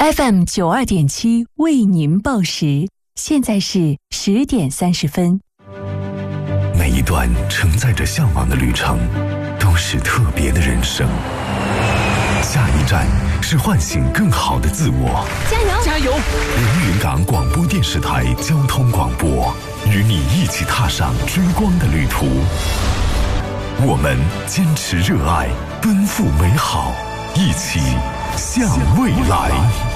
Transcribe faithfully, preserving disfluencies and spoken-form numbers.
F M 九二点七为您报时，现在是十点三十分。 每一段承载着向往的旅程，都是特别的人生。下一站是唤醒更好的自我。 加油加油！ 连云港广播电视台交通广播，与你一起踏上追光的旅途。我们坚持热爱，奔赴美好，一起向未来。